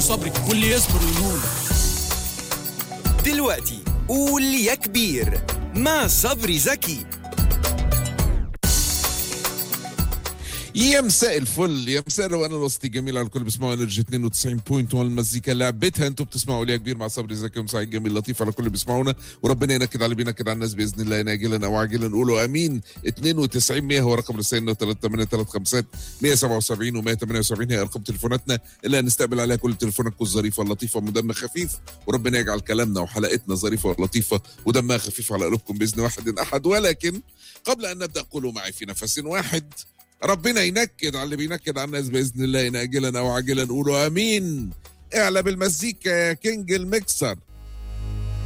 صبري واللي يصبر وينول. دلوقتي قول يا كبير مع صبري زكي. يا مساء الفل، يا مساء الروقان الوسطي جميل على الكل بيسمعوا انرجي 92.1 المزيكا لعبتها. انتوا بتسمعوا ليا كبير مع صبري زكي ومساعد جميل لطيف على الكل بيسمعونا، وربنا ينكد على اللي بينكد على الناس باذن الله ناجلا او عاجلا. نقولوا امين. 92 100 هو رقم رسائلنا، 3835 177 و 178 هي ارقام تليفوناتنا اللي هنستقبل عليها كل تليفوناتكم الظريفه اللطيفه ودم خفيف، وربنا يجعل كلامنا وحلقتنا ظريفه ولطيفه ودمها خفيف على قلوبكم باذن واحد احد. ولكن قبل ان نبدا قولوا معي في نفس واحد، ربنا ينكد على اللي بينكد على الناس باذن الله ناجلا او عاجلا. نقولوا امين. اعلى بالمزيكا يا كينج المكسر.